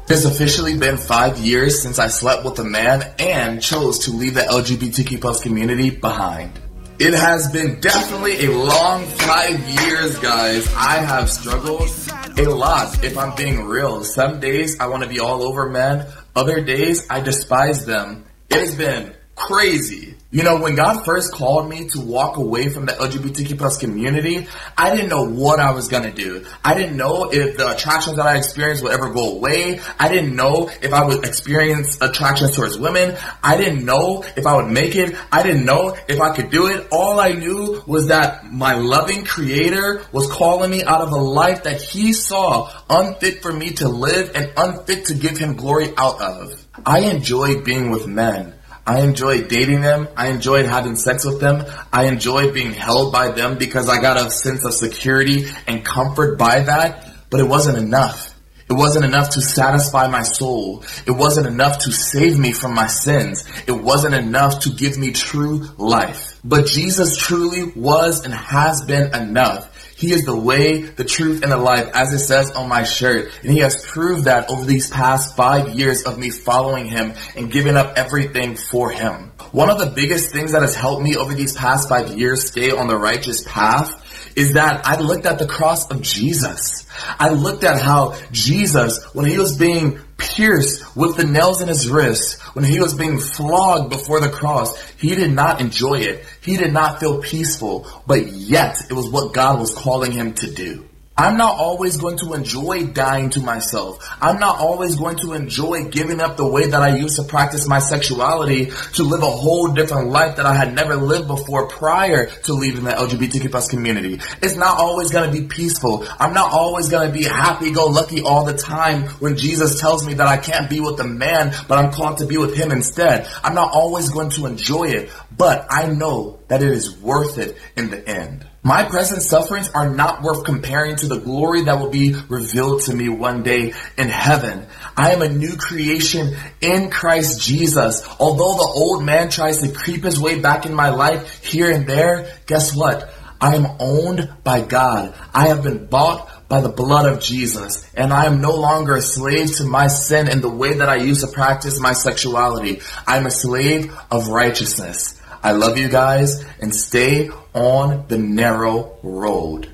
It's officially been 5 years since I slept with a man and chose to leave the LGBTQ plus community behind. It has been definitely a long 5 years, guys. I have struggled a lot, if I'm being real. Some days I want to be all over men. Other days I despise them. It has been crazy. You know, when God first called me to walk away from the LGBTQ plus community, I didn't know what I was going to do. I didn't know if the attractions that I experienced would ever go away. I didn't know if I would experience attractions towards women. I didn't know if I would make it. I didn't know if I could do it. All I knew was that my loving Creator was calling me out of a life that He saw unfit for me to live and unfit to give Him glory out of. I enjoyed being with men. I enjoyed dating them. I enjoyed having sex with them. I enjoyed being held by them because I got a sense of security and comfort by that. But it wasn't enough. It wasn't enough to satisfy my soul. It wasn't enough to save me from my sins. It wasn't enough to give me true life. But Jesus truly was and has been enough. He is the way, the truth, and the life, as it says on my shirt. And He has proved that over these past 5 years of me following Him and giving up everything for Him. One of the biggest things that has helped me over these past 5 years stay on the righteous path is that I looked at the cross of Jesus. I looked at how Jesus, when He was being pierced with the nails in His wrists, when He was being flogged before the cross, He did not enjoy it. He did not feel peaceful, but yet it was what God was calling Him to do. I'm not always going to enjoy dying to myself. I'm not always going to enjoy giving up the way that I used to practice my sexuality to live a whole different life that I had never lived before prior to leaving the LGBTQ plus community. It's not always going to be peaceful. I'm not always going to be happy-go-lucky all the time when Jesus tells me that I can't be with a man, but I'm called to be with Him instead. I'm not always going to enjoy it, but I know that it is worth it in the end. My present sufferings are not worth comparing to the glory that will be revealed to me one day in heaven. I am a new creation in Christ Jesus. Although the old man tries to creep his way back in my life here and there, guess what? I am owned by God. I have been bought by the blood of Jesus, and I am no longer a slave to my sin in the way that I used to practice my sexuality. I am a slave of righteousness. I love you guys, and stay on the narrow road.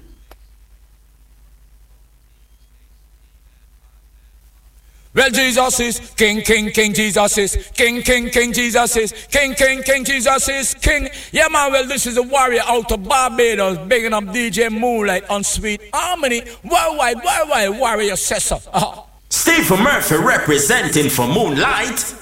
Well, Jesus is King, King, King, Jesus is King, King, King, Jesus is King, King, King, Jesus is King. Yeah, man, well, this is a warrior out of Barbados, bigging up DJ Moonlight on Sweet Harmony. Worldwide warrior says so. Steve Murphy representing for Moonlight.